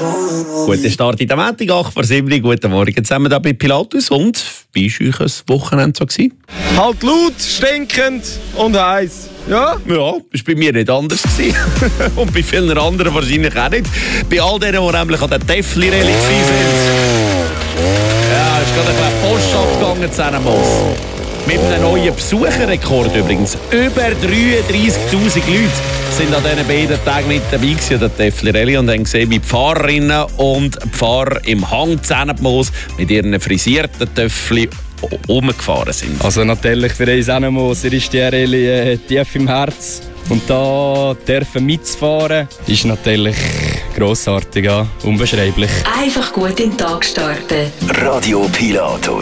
Guten Start in der Montag, 8:07. Guten Morgen zusammen hier bei Pilatus. Und wie war euer Wochenende so? Halt laut, stinkend und heiß. Ja? Ja, das war bei mir nicht anders. Und bei vielen anderen wahrscheinlich auch nicht. Bei all denen, die nämlich an der Täfli-Rallye waren. Ja, es ist gerade ein bisschen Post abgegangen zu Zennemos. Mit einem neuen Besucherrekord übrigens. Über 33'000 Leute sind an diesen beiden Tagen mit dabei gewesen, der Täfli-Rallye, und haben gesehen, wie die Fahrerinnen und Fahrer im Hang Zennemos mit ihren frisierten Töffli rumgefahren sind. Also natürlich für uns Zennemos ist die Rallye tief im Herz. Und da dürfen mitzufahren, ist natürlich grossartig, ja, unbeschreiblich. Einfach gut in den Tag starten. Radio Pilatus.